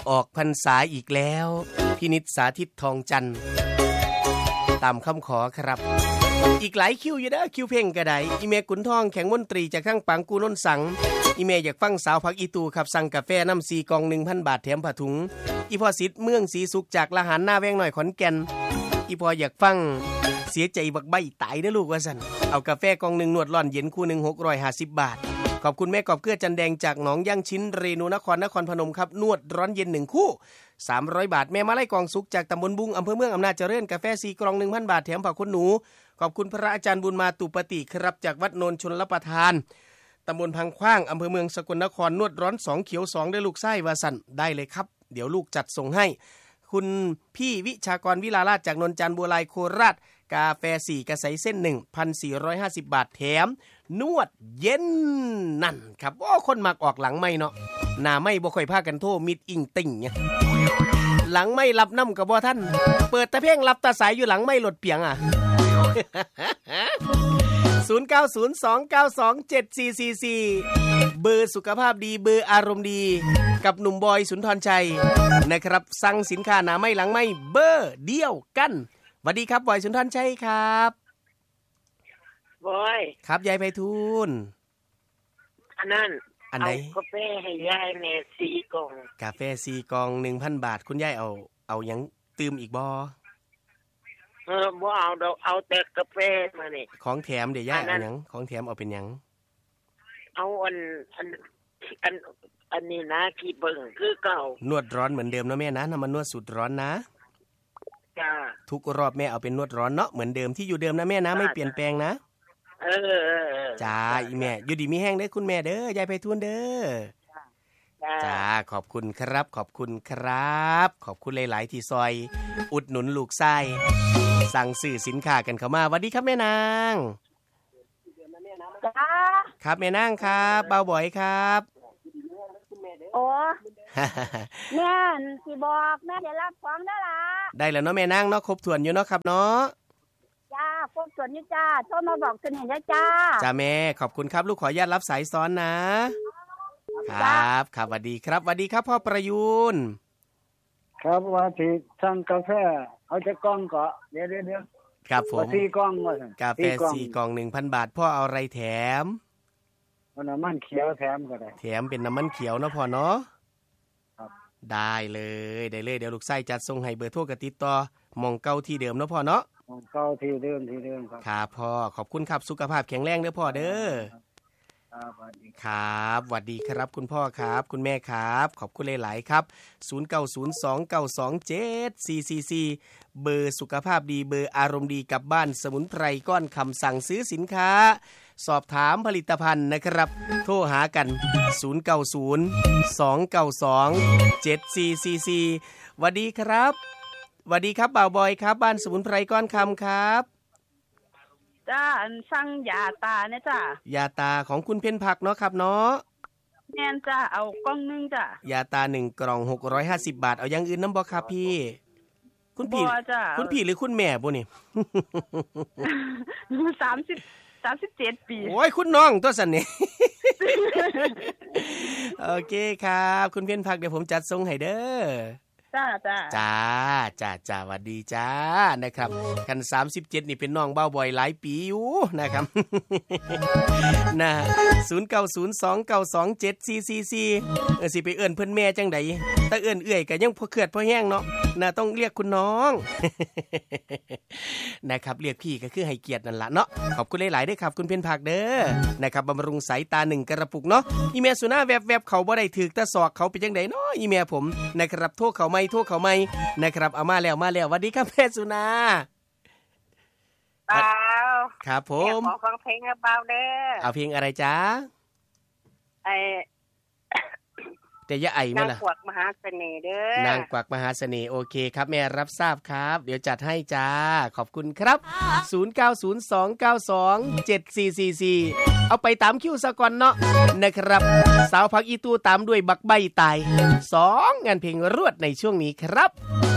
ออกพรรษาอีกแล้วพินิจสาธิตทองจันทร์ตามคำขอครับอีกหลายคิวอยู่เด้อคิวเพ่งก็ได้อีเมกุนทองแข็งมนตรีจากข้างปังกูล้นสังอีเมอยากฟังสาวพักอีตูครับสั่งกาแฟน้ำ4กล่อง 1,000 บาทแถมผ้าถุงอีพอสิทธิ์เมืองศรีสุขจากละหารหน้าแวงหน่อยขอนแก่นอีพออยากฟังเสียใจบักใบตายเด้อลูกว่าซั่นเอากาแฟกล่อง1นวดร้อนเย็นคู่1 650 บาทขอบคุณแม่กอบเกลือจันแดงจากหนองย่างชิ้นเรนูนครพนมครับนวดร้อนเย็น1คู่300 บาทแม่มาไล่กองสุกจากตำบลบุงอำเภอเมืองอำนาจเจริญกาแฟ4กล่อง 1,000 บาทแถมผักขนหนูขอบคุณพระอาจารย์บุญมาตุปฏิครับจากวัดโนนชลประทานตำบลพังขว้างอำเภอเมืองสกลนครนวดร้อน2เขียว2ได้ลูกไส้วาสันได้เลยครับเดี๋ยวลูกจัดส่งให้คุณพี่วิชากรวิลาราชจากนนจันทร์บัวลายโคราชกาแฟ4กระใสเส้น 1,450 บาทแถมนวดเย็นนั่นครับโอ้คนมักออกหลังไม่เนาะหน้าไม่บ่ค่อยพากันโทมิดอิงติ่งเนี่ยหลังไม่รับน้ำกับบ่ท่านเปิดตะเพ่งรับตาสายอยู่หลังไม่หลดเปียงอ่ะ 0902927444 เบอร์สุขภาพดีเบอร์อารมณ์ดีกับหนุ่มบอยสุนทรชัยนะครับสั่งสินค้าหน้าไม่หลังไม่เบอร์เดียวกันสวัสดีครับบอยสุนทรชัยครับบอยครับยายไพฑูรย์อันนั้นอันไหนกาแฟให้ยายแม่4กล่องกาแฟ4กล่อง 1,000 บาทคุณยายเอายังตื่มอีกบ่บ่เอาดอกเอาแต่กาแฟมานี่ของแถมเดี๋ยวยายเอาหยังของแถมเอาเป็นหยังเอาอันนี้นะที่เบิ่งคือเก่านวดร้อนเหมือนเดิมนะแม่นะน้ำมันนวดสูตรร้อนนะจ้าทุกรอบแม่เอาเป็นนวดร้อนเนาะเหมือนเดิมที่อยู่เดิมนะแม่นะไม่เปลี่ยนแปลงนะจ้าอีแม่อยู่ดีมีแห้งเด้อคุณแม่เด้อยายไพฑูรย์เด้อจ้าขอบคุณครับขอบคุณครับขอบคุณหลายๆที่ซอยอุดหนุนลูกไส้สั่งซื้อสินค้ากันเข้ามาสวัสดีครับแม่นางจ้าครับแม่นางครับเบาบ่อยครับโอ้แม่สิบอกแม่ได้รับของได้ละได้แล้วเนาะแม่นางเนาะครบถ้วนอยู่เนาะครับเนาะจ้าครบถ้วนอยู่จ้าโทรมาบอกกันเห็นได้จ้าจ้าแม่ขอบคุณครับลูกขออนุญาตรับสายซ้อนนะครับครับสวัสดีครับสวัสดีครับพ่อประยูนครับว่าที่สั่งกาแฟเอาจะกล่องก็เดี๋ยวครับผม 4กล่องว่ากาแฟ4กล่อง 1,000 บาทพ่อเอาอะไรแถมน้ำมันเขียวแถมก็ได้แถมเป็นน้ำมันเขียวเนาะพ่อเนาะครับได้เลยเดี๋ยวลูกไส้จัดส่งให้เบอร์โทรกับติดต่อมองเก่าที่เดิมเนาะพ่อเนาะมองเก่าที่เดิมครับครับพ่อขอบคุณครับสุขภาพแข็งแรงเด้อพ่อเด้อครับสวัสดีครับคุณพ่อครับคุณแม่ครับขอบคุณหลายๆครับ0902927444เบอร์สุขภาพดีเบอร์อารมณ์ดีกับบ้านสมุนไพรก้อนคำสั่งซื้อสินค้าสอบถามผลิตภัณฑ์นะครับโทรหากัน0902927444สวัสดีครับสวัสดีครับบ่าวบอยครับบ้านสมุนไพรก้อนคำครับจ้าสั่งยาตาเนี่ยจ้ายาตาของคุณเพ็ญผักเนาะครับเนาะแม่นจ้าเอากล่องนึงจ้ายาตา1กล่อง650 บาทเอาอย่างอื่นนำบ่ครับพี่คุณพี่หรือคุณแม่บ่นี่ 37 ปีโอ้ยคุณน้องตัวสันนี่โอเคครับคุณเพ็ญผักเดี๋ยวผมจัดส่งให้เด้อจ้าสวัสดีจ้านะครับกัน37นี่เป็นน้องเบ้าบ่อยหลายปีอยู่นะครับนะ0902927444สิไปเอิ้นเพิ่นแม่จังได๋แต่เอิ้นเอื้อยก็ยังบ่เกิดพอแห้งเนาะน่ะต้องเรียกคุณน้องนะครับเรียกพี่ก็คือให้เกียรตินั่นล่ะเนาะขอบคุณหลายๆเด้อครับคุณเพ็ญผักเด้อนะครับบำรุงสายตา1กระปุกเนาะอีแม่สุนาแวบๆเขาบ่ได้ถึกตะศอกเขาเป็นจังได๋เนาะอีแม่ผมนะครับโทรเขาไม่นะครับเอามาแล้วสวัสดีครับแม่สุนาเปล่าครับผมขอฟังเพลงเปล่าเด้อเอาเพลงอะไรจ๊ะแต่อย่าไอแม่ล่ะนางกวักมหาเสน่ห์เด้อนางกวักมหาเสน่ห์โอเคครับแม่รับทราบครับเดี๋ยวจัดให้จ้าขอบคุณครับ0902927444เอาไปตามคิวซะก่อนเนาะนะครับสาวพักอีตูตามด้วยบักใบตาย2งานเพลงรวดในช่วงนี้ครับ